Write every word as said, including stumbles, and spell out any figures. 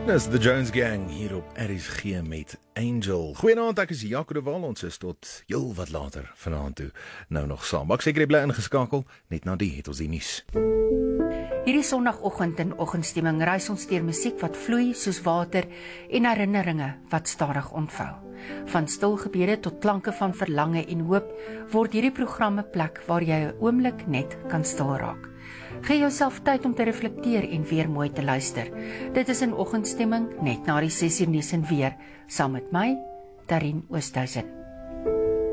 Dis The Jones Gang hier op R S G met Angel. Goeienaand, ek is Jaco de Waal, ons is tot heel wat later vanaand toe nou nog saam. Maar ek seker jy bly ingeskakel, net na die het ons die nuus. Hierdie sonnagoggend in oggendstemming reis ons deur musiek wat vloei soos water en herinneringe wat stadig ontvou. Van stil gebede tot klanke van verlange en hoop word hierdie programme plek waar jy 'n oomblik net kan stil raak. Gee jouself tyd om te reflekteer en weer mooi te luister. Dit is in oggendstemming net na die ses uur nuus en weer, saam met my, Darien Oosthuizen.